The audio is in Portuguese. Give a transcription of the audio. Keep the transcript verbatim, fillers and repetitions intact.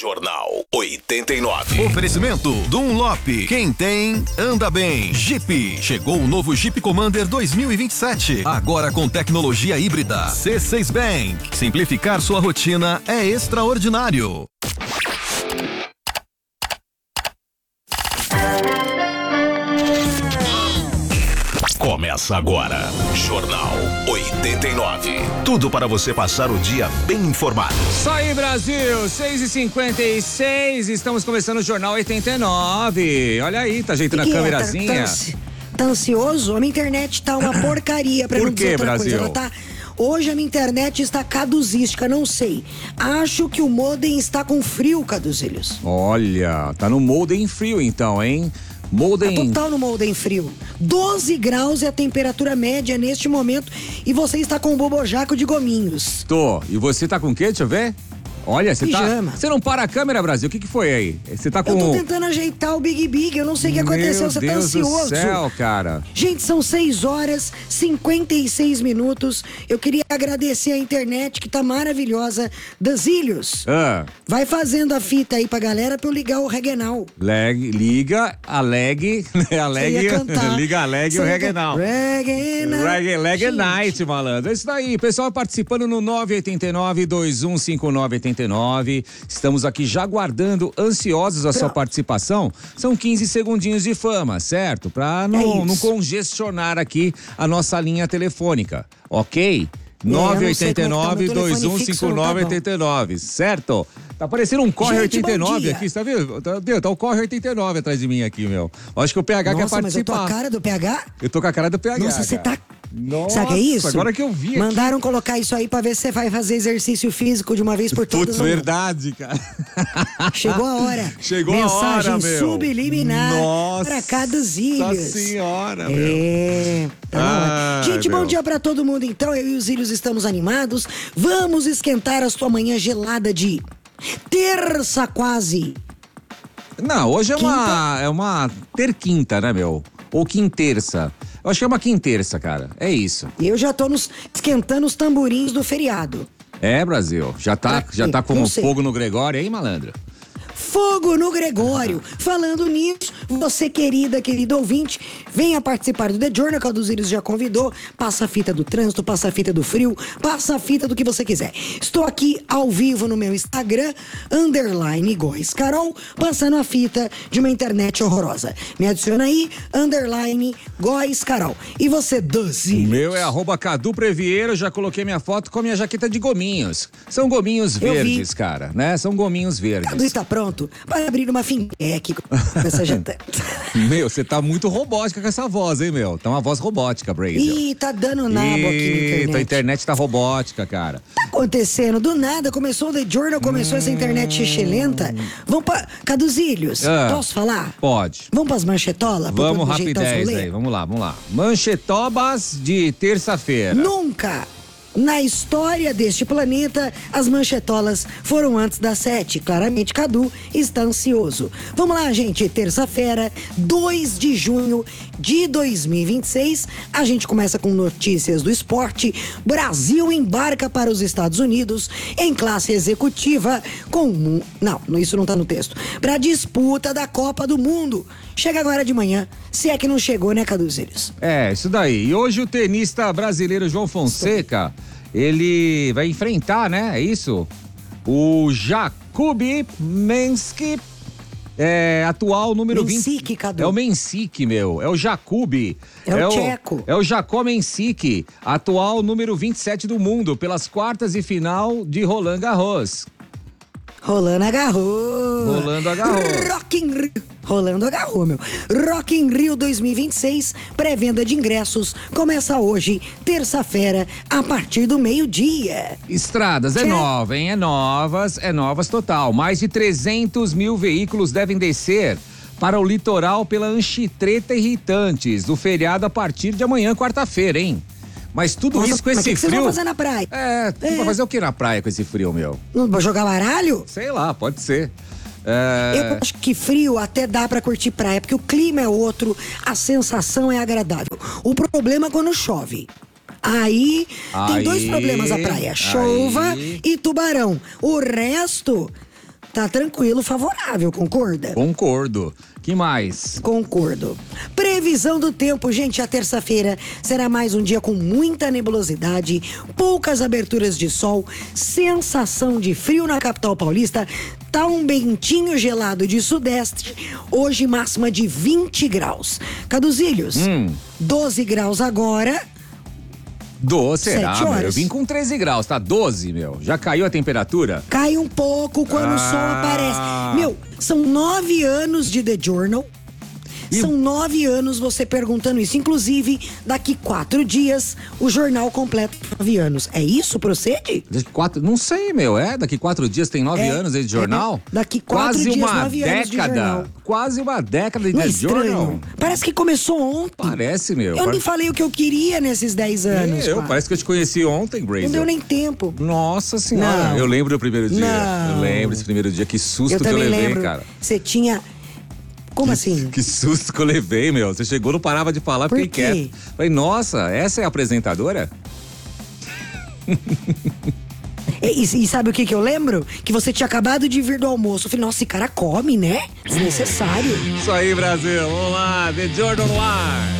Jornal oitenta e nove. Oferecimento Dunlop. Quem tem, anda bem. Jeep. Chegou o novo Jeep Commander dois mil e vinte e sete. Agora com tecnologia híbrida. C seis Bank. Simplificar sua rotina é extraordinário. Começa agora, Jornal oitenta e nove. Tudo para você passar o dia bem informado. Isso aí, Brasil, seis e cinquenta e seis, estamos começando o Jornal oitenta e nove. Olha aí, tá ajeitando que a que câmerazinha. É? Tá, tá, tá ansioso? A minha internet tá uma porcaria, pra Por não dizer quê, outra Brasil? coisa. Ela tá... Hoje a minha internet está caduzística, não sei. Acho que o modem está com frio, Caduzilhos. Olha, tá no modem frio então, hein? Modem... Tá total no modem frio. doze graus é a temperatura média neste momento e você está com o bobojaco de gominhos. Tô. E você tá com o quê? Deixa eu ver. Olha, você tá... Pijama. Você não para a câmera, Brasil. O que que foi aí? Você tá com... Eu tô tentando ajeitar o Big Big, eu não sei o que aconteceu, Meu você Deus tá ansioso. do céu, cara. Gente, são seis horas e cinquenta e seis minutos. Eu queria agradecer a internet que tá maravilhosa. Danzilhos, Ah, vai fazendo a fita aí pra galera pra eu ligar o Regenal. leg, liga a leg, a leg, Você ia cantar. liga a leg e Você o ia Regenal. can- Regenal. Reggae, Leg Gente, Night, malandro. É isso daí. Pessoal participando no nove oito nove, dois um cinco nove oito nove. Estamos aqui já aguardando, ansiosos a sua Pronto. participação. São quinze segundinhos de fama, certo? Pra não, É isso. não congestionar aqui a nossa linha telefônica, ok? eu não nove sei oito como é que tá nove, meu dois telefone um fixo, cinco não tá nove bom. oito nove, certo? Tá parecendo um Corre Gente, oitenta e nove bom dia. aqui, você tá vendo? Tá, viu? Tá o Corre oitenta e nove atrás de mim aqui, meu. Acho que o P H quer Nossa, mas eu tô participar. a cara do P H? Eu tô com a cara do P H. Nossa, você cara. tá... Nossa, Sabe o que é isso? agora que eu vi aqui. Mandaram colocar isso aí pra ver se você vai fazer exercício físico de uma vez por todas. Putz, ou não. verdade, cara. Chegou a hora. Chegou Mensagem a hora, meu. subliminar Nossa para cada Ilhos. Nossa senhora, meu. É, tá na hora. Ai, Gente, bom meu. dia pra todo mundo. Então, eu e os Ilhos estamos animados. Vamos esquentar a sua manhã gelada de terça quase. Não, hoje é uma, Quinta. é uma terquinta, né, meu? Ou quinterça. Eu acho que é uma quinterça, cara. É isso. E eu já tô nos, esquentando os tamborins do feriado. É, Brasil. Já tá, Pra já quê? tá com Não o sei. fogo no Gregório aí, malandro? Fogo no Gregório. Falando nisso, você, querida, querido ouvinte, venha participar do The Journal, que o Alduzírios já convidou. Passa a fita do trânsito, passa a fita do frio, passa a fita do que você quiser. Estou aqui ao vivo no meu Instagram, underline Góes Carol, passando a fita de uma internet horrorosa. Me adiciona aí, underline Góes Carol. E você, O Duzílios? meu é arroba Cadu Previeiro, já coloquei minha foto com a minha jaqueta de gominhos. São gominhos Eu vi. verdes, cara, né? São gominhos verdes. Cadu está pronto para abrir uma fintech com essa janta. Meu, você tá muito robótica com essa voz, hein, meu? Tá uma voz robótica, Brasil. Ih, tá dando nabo aqui na Ih, internet. tua internet tá robótica, cara. Tá acontecendo? Do nada, começou o The Journal, começou essa internet xixelenta. Vamos pra... Caduzílios, Ah. posso falar? Pode. Vamos pras manchetolas? pra Vamos poder ajeitar os rapidez rolê? aí, vamos lá, vamos lá. Manchetobas de terça-feira. Nunca na história deste planeta as manchetolas foram antes das sete. Claramente, Cadu está ansioso. Vamos lá, gente. Terça-feira, dois de junho de dois mil e vinte e seis. A gente começa com notícias do esporte. Brasil embarca para os Estados Unidos em classe executiva com... um- Não, isso não tá no texto. Para disputa da Copa do Mundo. Chega agora de manhã, se é que não chegou, né, Caduzeiros? É, isso daí. E hoje o tenista brasileiro João Fonseca, ele vai enfrentar, né? É isso? O Jakub Mensik, é, atual número Mensik, vinte. Cadu. É o Mensik, meu. É o Jakub. É o tcheco. É o Jacob Mensik, atual número vinte e sete do mundo, pelas quartas e final de Roland Garros. Rolando agarrou. Rolando agarrou. Rock in Rio. Rolando agarrou, meu. Rock in Rio dois mil e vinte e seis, pré-venda de ingressos, começa hoje, terça-feira, a partir do meio-dia. Estradas, é Tchê. nova, hein? É novas, é novas total. Mais de trezentos mil veículos devem descer para o litoral pela Anchitreta Irritantes, do feriado a partir de amanhã, quarta-feira, hein? Mas tudo Nossa, isso com mas esse que que vocês frio. vão fazer na praia? É, tu É. vai fazer o que na praia com esse frio, meu? Não vai jogar baralho? Sei lá, pode ser. É... Eu acho que frio até dá pra curtir praia, porque o clima é outro, a sensação é agradável. O problema é quando chove. Aí, tem Aí, dois problemas a praia: chuva aí. e tubarão. O resto tá tranquilo, favorável, concorda? Concordo. Que mais? Concordo. Previsão do tempo, gente, a terça-feira será mais um dia com muita nebulosidade, poucas aberturas de sol, sensação de frio na capital paulista, tá um ventinho gelado de sudeste, hoje máxima de vinte graus. Caduzilhos, Hum. doze graus agora. doze, será, Sete meu? horas. Eu vim com treze graus, tá doze, meu. Já caiu a temperatura? Cai um pouco quando o sol Ah. aparece. Meu, são nove anos de The Journal. E- São nove anos você perguntando isso. Inclusive, daqui quatro dias, o jornal completa nove anos. É isso? Procede? Daqui quatro, não sei, meu. É? Daqui quatro dias tem nove É, anos aí de jornal? é, daqui quatro Quase dias, uma nove anos de década. jornal. Quase uma década de Não é The estranho? Journal. Parece que começou ontem. Parece, meu. Eu nem Parece- falei o que eu queria nesses dez anos. É, eu, quase. parece que eu te conheci ontem, Grace. Não deu nem tempo. Nossa senhora. Não. Eu lembro do primeiro dia. Não. Eu lembro desse primeiro dia. Que susto Eu que eu também levei, lembro. cara. Você tinha... Como assim? Que susto que eu levei, meu. Você chegou, não parava de falar, Por fiquei quê? quieto. Falei, nossa, essa é a apresentadora? E, e sabe o que que eu lembro? Que você tinha acabado de vir do almoço. Eu falei, nossa, esse cara come, né? Desnecessário. Isso aí, Brasil. Vamos lá, The Jordan no ar.